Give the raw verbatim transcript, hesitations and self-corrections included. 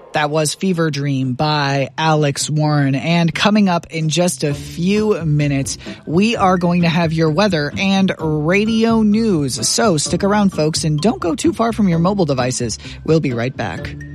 That was Fever Dream by Alex Warren. And coming up in just a few minutes, we are going to have your weather and radio news. So stick around, folks, and don't go too far from your mobile devices. We'll be right back.